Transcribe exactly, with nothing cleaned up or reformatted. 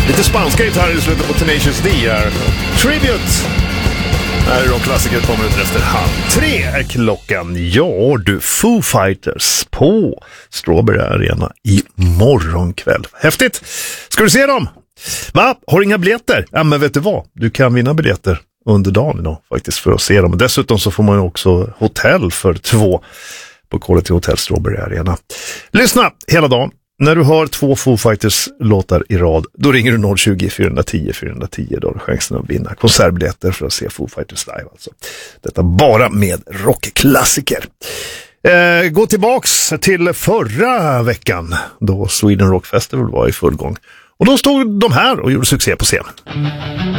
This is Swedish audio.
Lite spanska gitarrer i slutet på Tenacious D här. Tribute. Här är rockklassiker, kommer ut efter halv tre är klockan. Ja du, Foo Fighters på Strawberry Arena i morgonkväll. Häftigt! Ska du se dem? Va? Har inga biljetter? Ja, men vet du vad? Du kan vinna biljetter under dagen idag faktiskt för att se dem. Dessutom så får man ju också hotell för två på Quality Hotel Strawberry Arena. Lyssna hela dagen. När du har två Foo Fighters låtar i rad, då ringer du noll tjugo, fyra tio, fyra tio. Då har du chansen att vinna konsertbiljetter för att se Foo Fighters live. Alltså. Detta bara med rockklassiker. Eh, gå tillbaks till förra veckan då Sweden Rock Festival var i full gång. Och då stod de här och gjorde succé på scen.